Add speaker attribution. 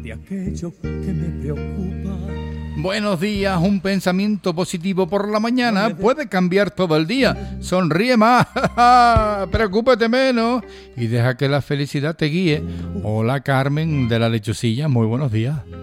Speaker 1: de aquello que me preocupa.
Speaker 2: Buenos días, un pensamiento positivo por la mañana puede cambiar todo el día. Sonríe más, preocúpate menos y deja que la felicidad te guíe. Hola Carmen de la Lechucilla, muy buenos días.